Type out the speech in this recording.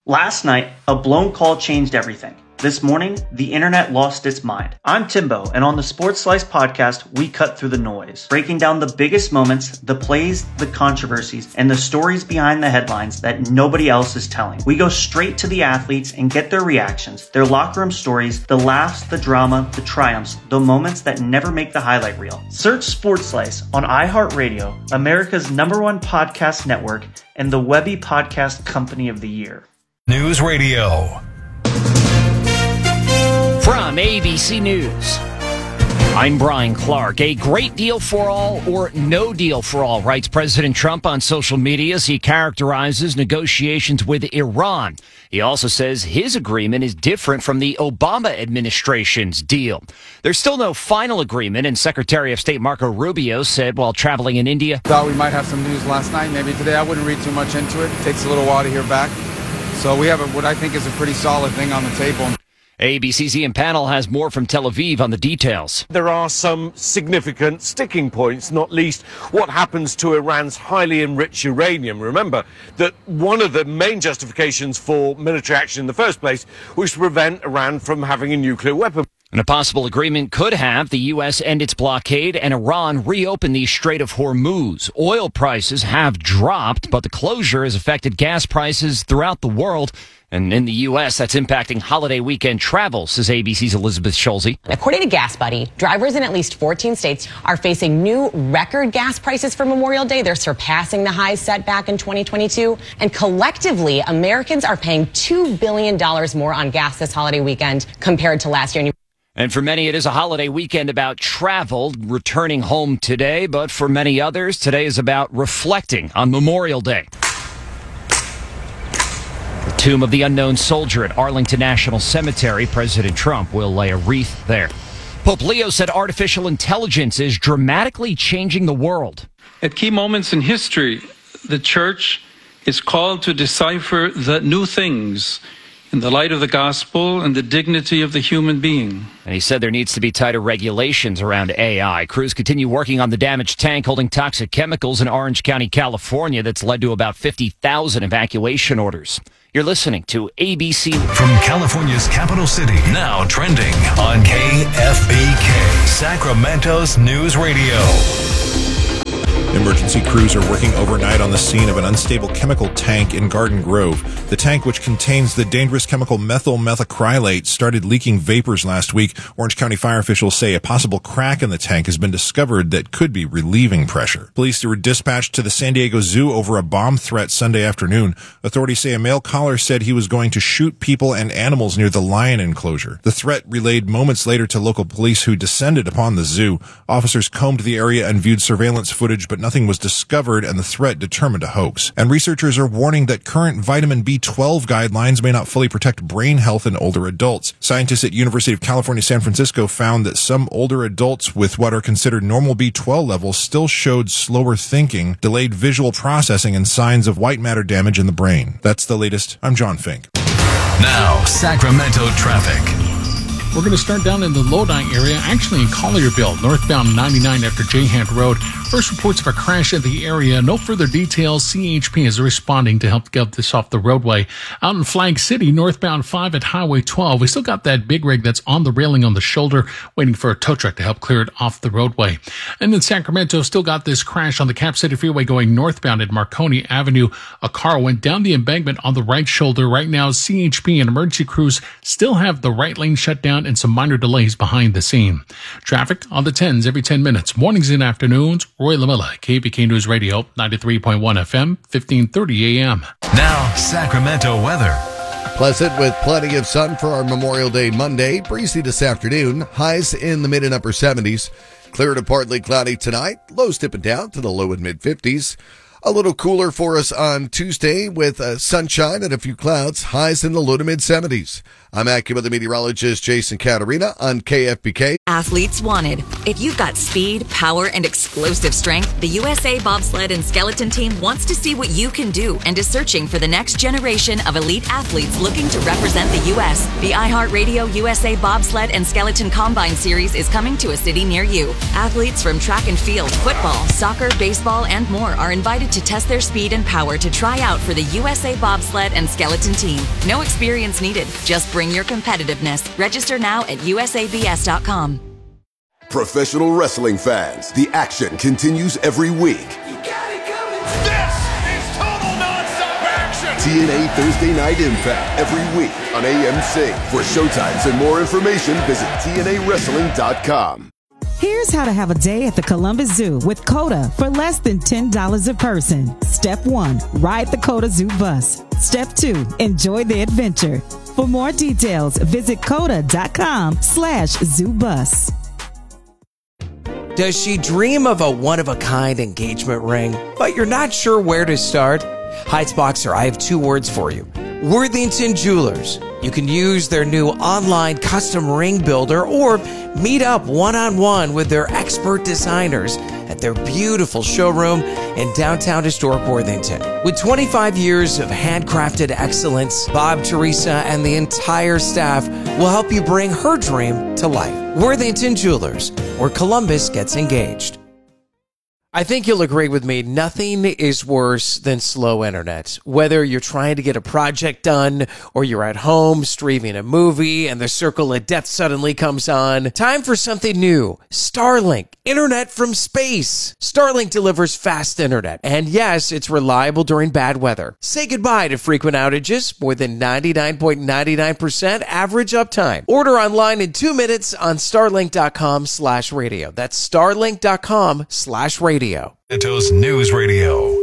Last night, a blown call changed everything. This morning, the internet lost its mind. I'm Timbo, and on the Sports Slice podcast, we cut through the noise, breaking down the biggest moments, the plays, the controversies, and the stories behind the headlines that nobody else is telling. We go straight to the athletes and get their reactions, their locker room stories, the laughs, the drama, the triumphs, the moments that never make the highlight reel. Search Sports Slice on iHeartRadio, America's #1 podcast network, and the Webby Podcast Company of the Year. News Radio. From ABC News, I'm Brian Clark. A great deal for all or no deal for all, writes President Trump on social media as he characterizes negotiations with Iran. He also says his agreement is different from the Obama administration's deal. There's still no final agreement, and Secretary of State Marco Rubio said while traveling in India, "Thought we might have some news last night, maybe today. I wouldn't read too much into it. It takes a little while to hear back. So we have what I think is a pretty solid thing on the table." ABC's Ian Pannell has more from Tel Aviv on the details. There are some significant sticking points, not least what happens to Iran's highly enriched uranium. Remember that one of the main justifications for military action in the first place was to prevent Iran from having a nuclear weapon. And a possible agreement could have the U.S. end its blockade and Iran reopen the Strait of Hormuz. Oil prices have dropped, but the closure has affected gas prices throughout the world. And in the U.S., that's impacting holiday weekend travel, says ABC's Elizabeth Schulze. According to Gas Buddy, drivers in at least 14 states are facing new record gas prices for Memorial Day. They're surpassing the highs set back in 2022. And collectively, Americans are paying $2 billion more on gas this holiday weekend compared to last year. And for many, it is a holiday weekend about travel, returning home today. But for many others, today is about reflecting on Memorial Day. The tomb of the unknown soldier at Arlington National Cemetery. President Trump will lay a wreath there. Pope Leo said artificial intelligence is dramatically changing the world. At key moments in history, the church is called to decipher the new things in the light of the gospel and the dignity of the human being. And he said there needs to be tighter regulations around AI. Crews continue working on the damaged tank holding toxic chemicals in Orange County, California, that's led to about 50,000 evacuation orders. You're listening to ABC. From California's capital city, now trending on KFBK, Sacramento's News Radio. Emergency crews are working overnight on the scene of an unstable chemical tank in Garden Grove. The tank, which contains the dangerous chemical methyl methacrylate, started leaking vapors last week. Orange County fire officials say a possible crack in the tank has been discovered that could be relieving pressure. Police were dispatched to the San Diego Zoo over a bomb threat Sunday afternoon. Authorities say a male caller said he was going to shoot people and animals near the lion enclosure. The threat relayed moments later to local police, who descended upon the zoo. Officers combed the area and viewed surveillance footage, but nothing was discovered and the threat determined a hoax. And researchers are warning that current vitamin B12 guidelines may not fully protect brain health in older adults. Scientists at University of California, San Francisco found that some older adults with what are considered normal B12 levels still showed slower thinking, delayed visual processing, and signs of white matter damage in the brain. That's the latest. I'm John Fink. Now, Sacramento traffic. We're going to start down in the Lodi area, actually in Collierville, northbound 99 after Jayhand Road. First reports of a crash in the area. No further details. CHP is responding to help get this off the roadway. Out in Flag City, northbound 5 at Highway 12. We still got that big rig that's on the railing on the shoulder, waiting for a tow truck to help clear it off the roadway. And in Sacramento, still got this crash on the Cap City Freeway going northbound at Marconi Avenue. A car went down the embankment on the right shoulder. Right now, CHP and emergency crews still have the right lane shut down and some minor delays behind the scene. Traffic on the 10s every 10 minutes, mornings and afternoons. Roy Lamilla, KBK News Radio, 93.1 FM, 1530 AM. Now, Sacramento weather. Pleasant with plenty of sun for our Memorial Day Monday. Breezy this afternoon. Highs in the mid and upper 70s. Clear to partly cloudy tonight. Lows dipping down to the low and mid 50s. A little cooler for us on Tuesday with sunshine and a few clouds. Highs in the low to mid 70s. I'm AccuWeather meteorologist Jason Caterina on KFBK. Athletes wanted. If you've got speed, power, and explosive strength, the USA Bobsled and Skeleton Team wants to see what you can do and is searching for the next generation of elite athletes looking to represent the U.S. The iHeartRadio USA Bobsled and Skeleton Combine Series is coming to a city near you. Athletes from track and field, football, soccer, baseball, and more are invited to test their speed and power to try out for the USA Bobsled and Skeleton Team. No experience needed. Just bring your competitiveness. Register now at usabs.com. Professional wrestling fans, the action continues every week. This is total nonstop action! TNA Thursday Night Impact every week on AMC. For showtimes and more information, visit TNAWrestling.com. Here's how to have a day at the Columbus Zoo with COTA for less than $10 a person. Step 1, ride the COTA Zoo bus. Step 2, enjoy the adventure. For more details, visit COTA.com/zoobus. Does she dream of a one-of-a-kind engagement ring, but you're not sure where to start? Heights Boxer, I have 2 words for you. Worthington Jewelers. You can use their new online custom ring builder or meet up one-on-one with their expert designers at their beautiful showroom in downtown historic Worthington. With 25 years of handcrafted excellence, Bob, Teresa, and the entire staff will help you bring her dream to life. Worthington Jewelers, where Columbus gets engaged. I think you'll agree with me, nothing is worse than slow internet. Whether you're trying to get a project done or you're at home streaming a movie and the circle of death suddenly comes on, time for something new. Starlink, internet from space. Starlink delivers fast internet. And yes, it's reliable during bad weather. Say goodbye to frequent outages, more than 99.99% average uptime. Order online in 2 minutes on starlink.com/radio. That's starlink.com/radio. Sacramento's News Radio,